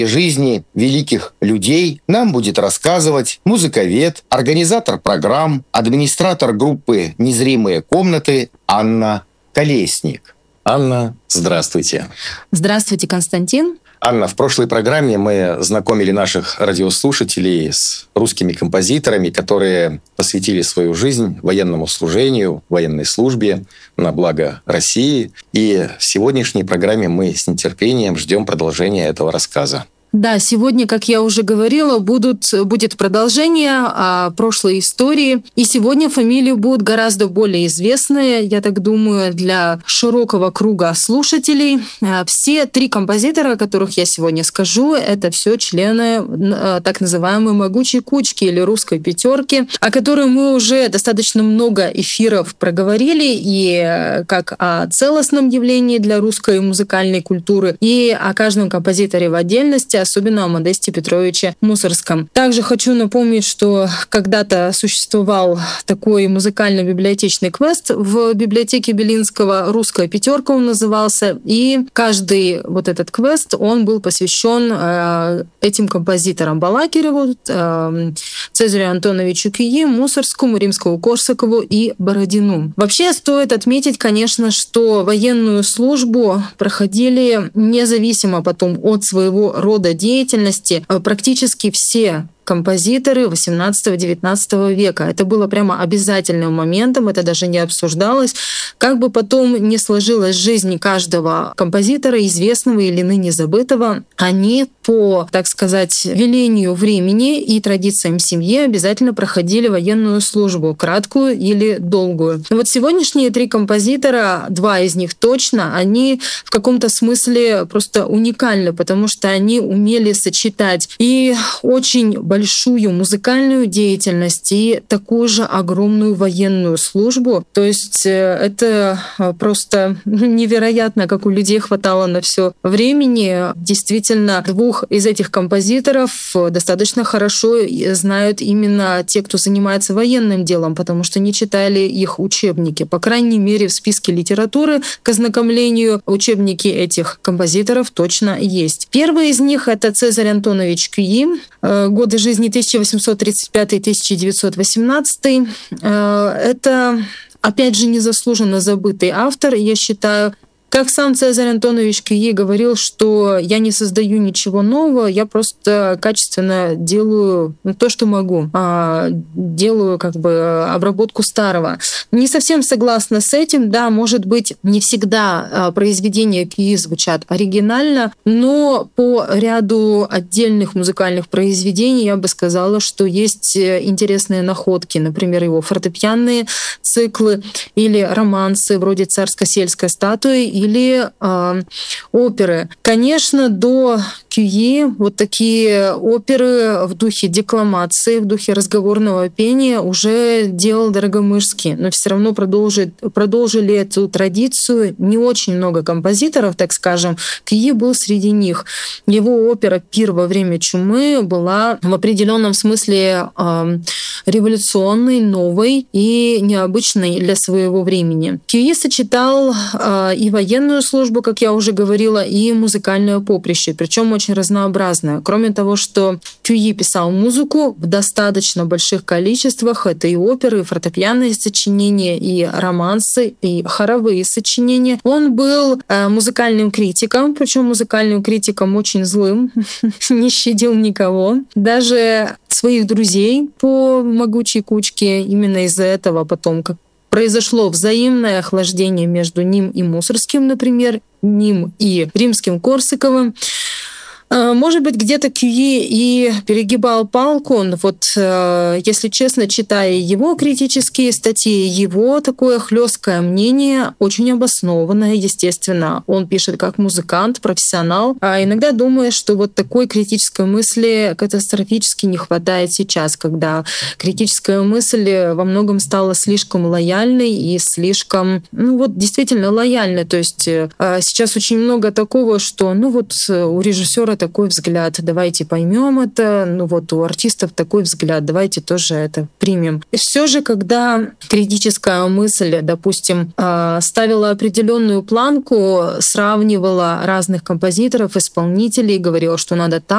жизни великих людей нам будет рассказывать музыковед, организатор программ, администратор группы «Незримые комнаты» Анна Колесник. Анна, здравствуйте. Здравствуйте, Константин. Анна, в прошлой программе мы знакомили наших радиослушателей с русскими композиторами, которые посвятили свою жизнь военному служению, военной службе на благо России. И в сегодняшней программе мы с нетерпением ждем продолжения этого рассказа. Да, сегодня, как я уже говорила, будет продолжение прошлой истории. И сегодня фамилии будут гораздо более известные, я так думаю, для широкого круга слушателей. Все три композитора, о которых я сегодня скажу, это все члены так называемой «могучей кучки» или «русской пятерки», о которой мы уже достаточно много эфиров проговорили, и как о целостном явлении для русской музыкальной культуры, и о каждом композиторе в отдельности, особенно о Модесте Петровиче Мусоргском. Также хочу напомнить, что когда-то существовал такой музыкально-библиотечный квест в библиотеке Белинского, «Русская пятерка» он назывался, и каждый вот этот квест, он был посвящен этим композиторам: Балакиреву, Цезарю Антоновичу Кюи, Мусоргскому, Римскому-Корсакову и Бородину. Вообще стоит отметить, конечно, что военную службу проходили независимо потом от своего рода деятельности практически все композиторы XVIII-XIX века. Это было прямо обязательным моментом, это даже не обсуждалось. Как бы потом ни сложилась жизнь каждого композитора, известного или ныне забытого, они по, так сказать, велению времени и традициям семьи обязательно проходили военную службу, краткую или долгую. Но вот сегодняшние три композитора, два из них точно, они в каком-то смысле просто уникальны, потому что они умели сочетать и очень большую музыкальную деятельность и такую же огромную военную службу. То есть это просто невероятно, как у людей хватало на все времени. Действительно, двух из этих композиторов достаточно хорошо знают именно те, кто занимается военным делом, потому что не читали их учебники. По крайней мере, в списке литературы к ознакомлению учебники этих композиторов точно есть. Первый из них — это Цезарь Антонович Кюи, годы жизни 1835-1918. Это, опять же, незаслуженно забытый автор, я считаю. Как сам Цезарь Антонович Кюи говорил, что я не создаю ничего нового, я просто качественно делаю то, что могу. Делаю как бы обработку старого. Не совсем согласна с этим. Да, может быть, не всегда произведения Кюи звучат оригинально, но по ряду отдельных музыкальных произведений я бы сказала, что есть интересные находки. Например, его фортепианные циклы или романсы вроде «Царско-сельской статуи» или оперы. Конечно, до Кюи вот такие оперы в духе декламации, в духе разговорного пения уже делал Дорогомысльский, но все равно продолжили эту традицию не очень много композиторов, так скажем. Кюи был среди них. Его опера «Пир во время чумы» была в определенном смысле революционной, новой и необычной для своего времени. Кюи сочетал и военную службу, как я уже говорила, и музыкальное поприще, причем очень разнообразное. Кроме того, что Кюи писал музыку в достаточно больших количествах, это и оперы, и фортепианные сочинения, и романсы, и хоровые сочинения. Он был музыкальным критиком, причем музыкальным критиком очень злым, не щадил никого. Даже своих друзей по «Могучей кучке» именно из-за этого потом, как произошло взаимное охлаждение между ним и Мусоргским, например, ним и Римским-Корсаковым. Может быть, где-то Кюи и перегибал палку. Вот, если честно, читая его критические статьи, его такое хлесткое мнение, очень обоснованное, естественно. Он пишет как музыкант, профессионал. А иногда думаю, что вот такой критической мысли катастрофически не хватает сейчас, когда критическая мысль во многом стала слишком лояльной и слишком, действительно лояльной. То есть сейчас очень много такого, что, у режиссера такой взгляд, давайте поймем это, у артистов такой взгляд, давайте тоже это примем. И все же, когда критическая мысль, допустим, ставила определенную планку, сравнивала разных композиторов, исполнителей, говорила, что надо так,